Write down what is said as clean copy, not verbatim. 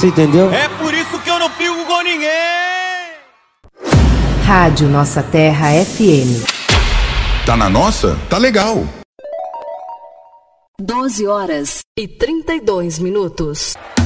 Você entendeu? É por isso que eu não fico com ninguém. Rádio Nossa Terra FM. Tá na nossa? Tá legal. 12 horas e 32 minutos.